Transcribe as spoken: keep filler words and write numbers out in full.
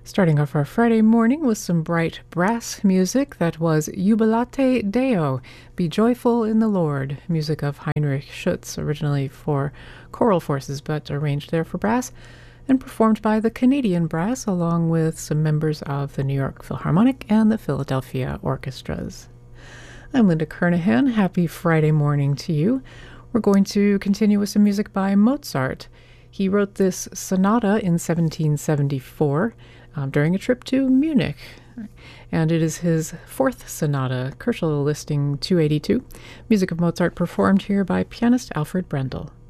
Starting off our Friday morning with some bright brass music, that was Jubilate Deo, Be Joyful in the Lord, music of Heinrich Schütz, originally for choral forces but arranged there for brass, and performed by the Canadian Brass along with some members of the New York Philharmonic and the Philadelphia Orchestras. I'm Linda Kernahan. Happy Friday morning to you. We're going to continue with some music by Mozart. He wrote this sonata in seventeen seventy-four um, during a trip to Munich, and it is his fourth sonata, Koelschel listing two eighty-two. Music of Mozart performed here by pianist Alfred Brendel.